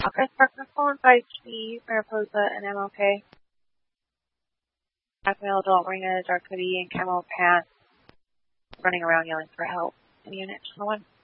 Office Parkman phone 5G, Mariposa, and MLK. Black male adult wearing a dark hoodie and camo pants, running around yelling for help. In unit 1.